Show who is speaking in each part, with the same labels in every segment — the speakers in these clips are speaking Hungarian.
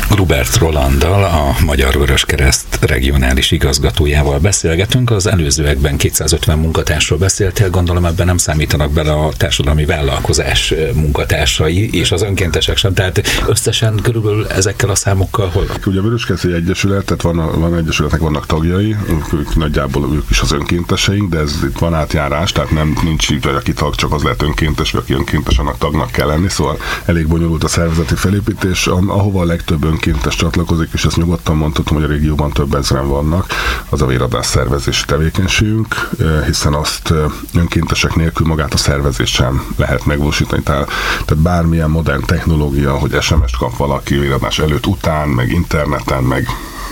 Speaker 1: Grubert Rolanddal, a Magyar Vöröskereszt regionális igazgatójával beszélgetünk. Az előzőekben 250 munkatársról beszéltél, gondolom ebben nem számítanak bele a társadalmi vállalkozás munkatársai és az önkéntesek sem, tehát összesen körülbelül ezekkel a számokkal hol van?
Speaker 2: Ugye a Vöröskereszt egy egyesület, tehát van egyesületnek vannak tagjai, ők nagyjából ők is az önkénteseink, de ez itt van átjárás, tehát nincs így, hogy aki tag, csak az lehet önkéntes, vagy aki önkéntes, annak tagnak kell lenni, szóval elég bonyolult a szervezeti felépítés, ahova a legtöbb önkéntes csatlakozik, és ezt nyugodtan mondhatom, hogy a régióban több ezren vannak, az a véradás szervezési tevékenységünk, hiszen azt önkéntesek nélkül magát a szervezést sem lehet megvalósítani. Tehát bármilyen modern technológia, hogy SMS-t kap valaki véradás előtt, után, meg interneten, meg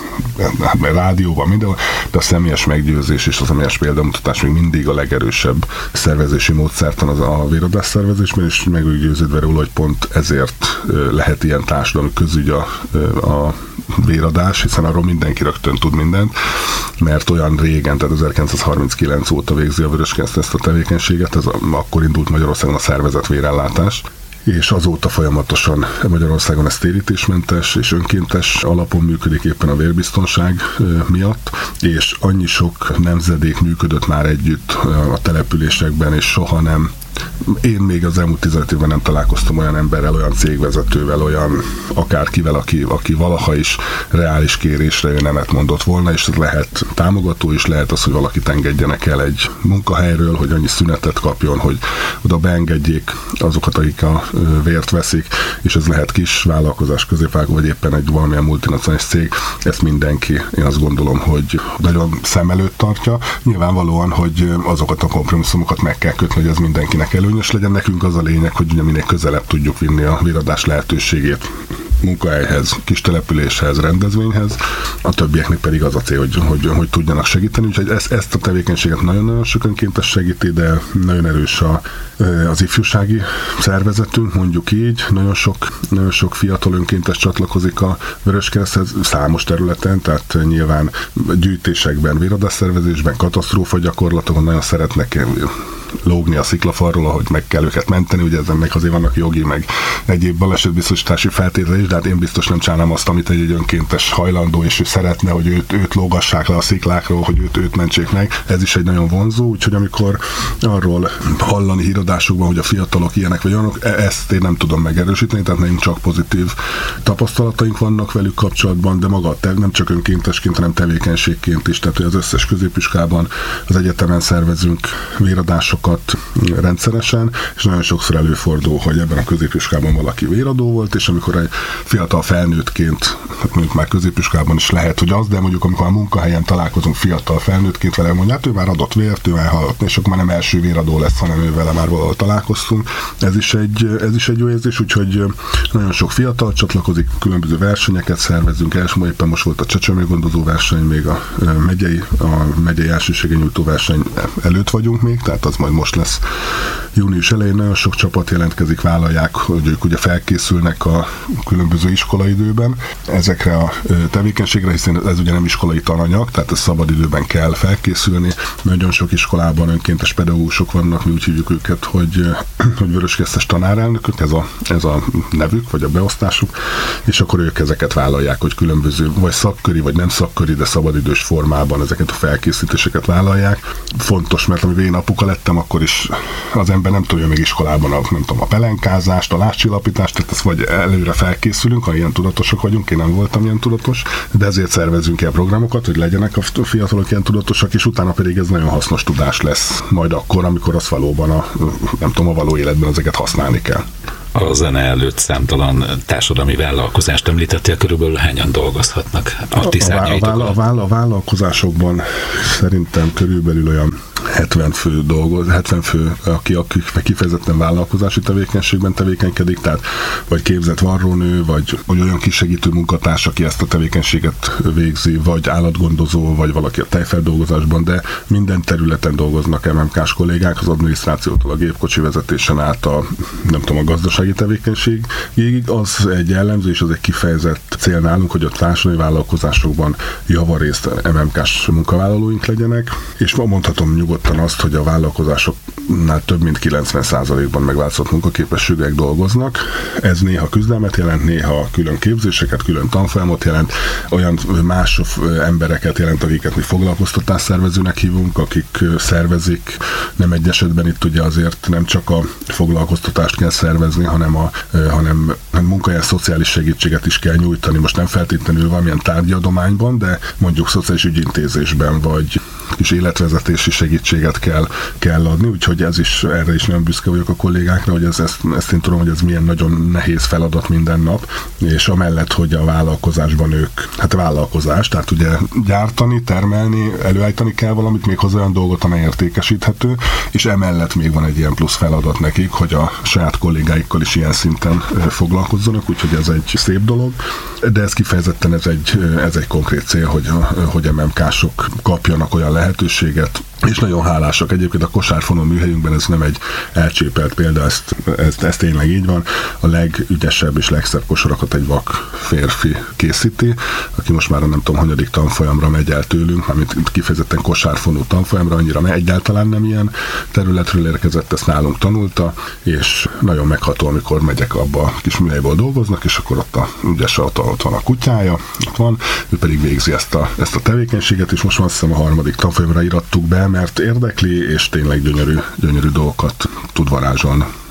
Speaker 2: rádióban, mindenhol, de a személyes meggyőzés és a személyes példamutatás még mindig a legerősebb szervezési módszertan az a véradás szervezésben, és meg vagyok győződve róla, hogy pont ezért lehet ilyen társadalmi közügy a véradás, hiszen arról mindenki rögtön tud mindent, mert olyan régen, tehát 1939 óta végzi a Vöröskereszt ezt a tevékenységet, akkor indult Magyarországon a szervezett vérellátás, és azóta folyamatosan Magyarországon ez térítésmentes és önkéntes alapon működik éppen a vérbiztonság miatt, és annyi sok nemzedék működött már együtt a településekben, és soha nem. Én még az elmúlt 15 évben nem találkoztam olyan emberrel, olyan cégvezetővel, olyan akárkivel, aki valaha is reális kérésre nemet mondott volna, és ez lehet támogató is, lehet az, hogy valakit engedjenek el egy munkahelyről, hogy annyi szünetet kapjon, hogy oda beengedjék azokat, akik a vért veszik, és ez lehet kis vállalkozás, középvágó, vagy éppen egy valamilyen multinacionális cég. Ezt mindenki, én azt gondolom, hogy nagyon szem előtt tartja. Nyilvánvalóan, hogy azokat a kompromisszumokat meg kell kötni, hogy ez mindenkinek előnyös legyen. Nekünk az a lényeg, hogy ugye minél közelebb tudjuk vinni a véradás lehetőségét munkahelyhez, kis településhez, rendezvényhez, a többieknek pedig az a cél, hogy tudjanak segíteni. Úgyhogy ezt a tevékenységet nagyon-nagyon sok önkéntes segíti, de nagyon erős az ifjúsági szervezetünk, mondjuk így. Nagyon sok fiatal önkéntes csatlakozik a Vöröskereszthez számos területen, tehát nyilván gyűjtésekben, véradás szervezésben, katasztrófa gyakorlatokon nagyon szeretnek lógni a sziklafarról, ahogy meg kell őket menteni, ugye ennek azért vannak jogi, meg egyéb balesetbiztosítási feltétele is, de hát én biztos nem csinálnám azt, amit egy önkéntes hajlandó, és ő szeretne, hogy őt lógassák le a sziklákról, hogy őt mentsék meg. Ez is egy nagyon vonzó, úgyhogy amikor arról hallani híradásokban, hogy a fiatalok ilyenek vagy olyanok, ezt én nem tudom megerősíteni, tehát nem csak pozitív tapasztalataink vannak velük kapcsolatban, de maga nem csak önkéntesként, hanem tevékenységként is, tehát hogy az összes középiskolában, az egyetemen szervezünk véradásokat rendszeresen, és nagyon sokszor előfordul, hogy ebben a középiskolában valaki véradó volt, és amikor egy fiatal felnőttként, hát mondjuk már középiskolában is lehet, hogy az, de mondjuk amikor a munkahelyen találkozunk fiatal felnőttként vele, mondja, hát ő már adott vért, ő már halott, és akkor már nem első véradó lesz, hanem ő vele már valahol találkoztunk. Ez is egy jó érzés, úgyhogy nagyon sok fiatal csatlakozik, különböző versenyeket szervezünk, éppen most volt a csecsemőgondozó verseny, még a megyei elsőségnyújtó verseny előtt vagyunk még, tehát az majd most lesz június elején. Nagyon sok csapat jelentkezik, vállalják, hogy ők ugye felkészülnek a különböző iskolaidőben ezekre a tevékenységre, hiszen ez ugye nem iskolai tananyag, tehát ez szabadidőben kell felkészülni. Nagyon sok iskolában önkéntes pedagógusok vannak, mi úgy hívjuk őket, hogy vöröskeresztes tanárelnökök, ez a nevük, vagy a beosztásuk, és akkor ők ezeket vállalják, hogy különböző, vagy szakköri, vagy nem szakköri, de szabadidős formában ezeket a felkészítéseket vállalják. Fontos, mert amikor én apuka lettem, akkor is az ember nem tudja még iskolában a pelenkázást, a lázcsillapítást, tehát ezt vagy előre felkészülünk, ha ilyen tudatosak vagyunk, én nem voltam ilyen tudatos, de ezért szervezünk ilyen programokat, hogy legyenek a fiatalok ilyen tudatosak, és utána pedig ez nagyon hasznos tudás lesz majd akkor, amikor az valóban a való életben ezeket használni kell.
Speaker 1: A zene előtt számtalan társadalmi vállalkozást említettél, körülbelül hányan dolgozhatnak a ti szárnyaitokon?
Speaker 2: A vállalkozásokban szerintem körülbelül olyan 70 fő, aki kifejezetten vállalkozási tevékenységben tevékenykedik, tehát vagy képzett varrónő, vagy olyan kisegítő munkatárs, aki ezt a tevékenységet végzi, vagy állatgondozó, vagy valaki a tejfeldolgozásban, de minden területen dolgoznak MMK-s kollégák, az adminisztrációtól a gépkocsi vezetésen át a gazdasági ifjúsági tevékenységig, az egy jellemző, és az egy kifejezett cél nálunk, hogy a társadalmi vállalkozásokban javarészt MMK-s munkavállalóink legyenek, és ma mondhatom nyugodtan azt, hogy a vállalkozásoknál több mint 90%-ban megváltozott munkaképességek dolgoznak. Ez néha küzdelmet jelent, néha külön képzéseket, külön tanfolyamot jelent, olyan más embereket jelent, akiket mi foglalkoztatásszervezőnek hívunk, akik szervezik. Nem egy esetben itt ugye azért nem csak a foglalkoztatást kell szervezni, hanem munkahelyen szociális segítséget is kell nyújtani. Most nem feltétlenül valamilyen tárgyadományban, de mondjuk szociális ügyintézésben, vagy kis életvezetési segítséget kell adni, úgyhogy erre is nagyon büszke vagyok a kollégákra, hogy ezt én tudom, hogy ez milyen nagyon nehéz feladat minden nap, és amellett, hogy a vállalkozásban ők, vállalkozás, tehát ugye gyártani, termelni, előállítani kell valamit, még hozzá olyan dolgot, amely értékesíthető, és emellett még van egy ilyen plusz feladat nekik, hogy a saját kollégáikkal is ilyen szinten foglalkozzanak, úgyhogy ez egy szép dolog, de ez kifejezetten ez egy konkrét cél, hogy MMK-sok kapjanak olyan lehetőséget, és nagyon hálásak. Egyébként a kosárfonó műhelyünkben ez nem egy elcsépelt példa, ez tényleg így van. A legügyesebb és legszebb kosarakat egy vak férfi készíti, aki most már nem tudom, hanyadik tanfolyamra megy el tőlünk, amit kifejezetten kosárfonó tanfolyamra, annyira egyáltalán nem ilyen területről érkezett, ezt nálunk tanulta, és nagyon megható, amikor megyek abba a kis műhelyból dolgoznak, és akkor ott ott van a kutyája, ott van, ő pedig végzi ezt a tevékenységet, és most azt hiszem a harmadik tanfolyamra irattuk be, mert érdekli, és tényleg gyönyörű dolgokat tud varázsolni.